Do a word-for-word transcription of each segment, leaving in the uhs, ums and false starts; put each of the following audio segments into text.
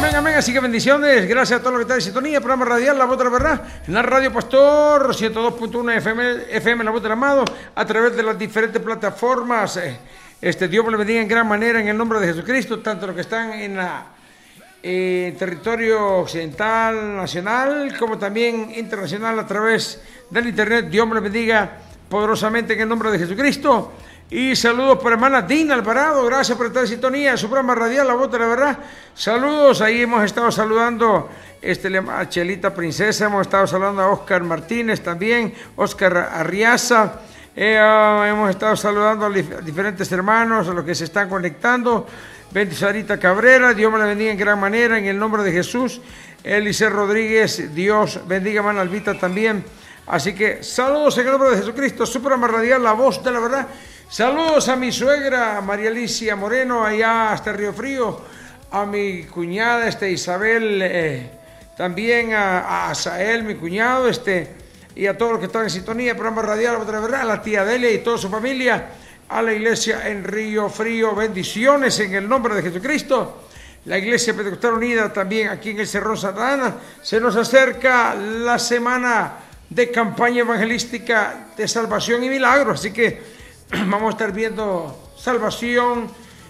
Amén, amén, así que bendiciones, gracias a todos los que están en sintonía, programa radial La Voz de la Verdad, en la Radio Pastor ciento dos punto uno F M, F M La Voz del Amado, a través de las diferentes plataformas. Este, Dios me bendiga en gran manera en el nombre de Jesucristo, tanto los que están en la eh, territorio occidental, nacional, como también internacional a través del internet. Dios me bendiga poderosamente en el nombre de Jesucristo. Y saludos para hermana Dina Alvarado, gracias por estar en sintonía, su programa radial La Voz de la Verdad. Saludos, ahí hemos estado saludando este, a Chelita Princesa, hemos estado saludando a Oscar Martínez también, Oscar Arriaza, eh, uh, hemos estado saludando a dif diferentes hermanos, a los que se están conectando. Bendicionita Cabrera, Dios me la bendiga en gran manera, en el nombre de Jesús. Eliseo Rodríguez, Dios bendiga a hermana Albita también. Así que saludos en el nombre de Jesucristo, su programa radial La Voz de la Verdad. Saludos a mi suegra María Alicia Moreno allá hasta Río Frío, a mi cuñada este Isabel, eh, también a, a Asael, mi cuñado, este, y a todos los que están en sintonía, programa radial La Voz de la Verdad, a la tía Delia y toda su familia, a la iglesia en Río Frío, bendiciones en el nombre de Jesucristo. La Iglesia Pentecostal Unida también aquí en el Cerrón Santa Ana. Se nos acerca la semana de campaña evangelística de salvación y milagros, así que vamos a estar viendo salvación,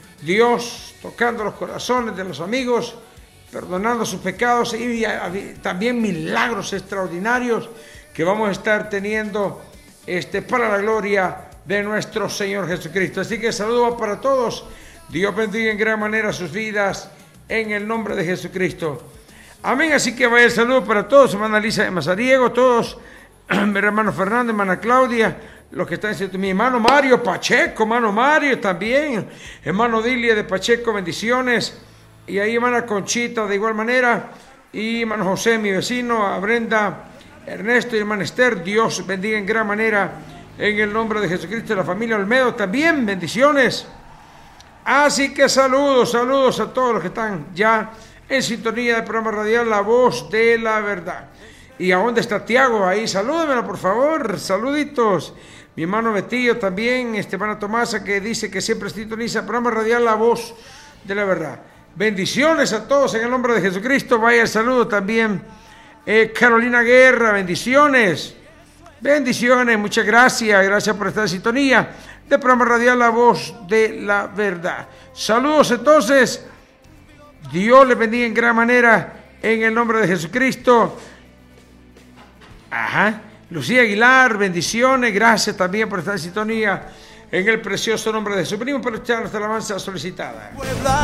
Dios tocando los corazones de los amigos, perdonando sus pecados y también milagros extraordinarios que vamos a estar teniendo este, para la gloria de nuestro Señor Jesucristo. Así que saludos para todos, Dios bendiga en gran manera sus vidas en el nombre de Jesucristo. Amén, así que vaya el saludo para todos, hermana Lisa de Mazariego, todos, mi hermano Fernando, hermana Claudia, los que están diciendo, mi hermano Mario Pacheco, hermano Mario también, hermano Dilia de Pacheco, bendiciones, y ahí hermana Conchita de igual manera, y hermano José, mi vecino, a Brenda, Ernesto y hermana Esther, Dios bendiga en gran manera en el nombre de Jesucristo, la familia Olmedo también, bendiciones. Así que saludos, saludos a todos los que están ya en sintonía del programa radial La Voz de la Verdad. ¿Y a dónde está Tiago? Ahí, salúdemelo por favor, saluditos. Mi hermano Betillo también, este hermano Tomasa que dice que siempre sintoniza el programa radial La Voz de la Verdad. Bendiciones a todos en el nombre de Jesucristo. Vaya el saludo también. Eh, Carolina Guerra, bendiciones. Bendiciones, muchas gracias. Gracias por estar en sintonía del programa radial La Voz de la Verdad. Saludos entonces. Dios les bendiga en gran manera en el nombre de Jesucristo. Ajá. Lucía Aguilar, bendiciones, gracias también por estar en sintonía en el precioso nombre de Jesús. Venimos para echar nuestra alabanza solicitada.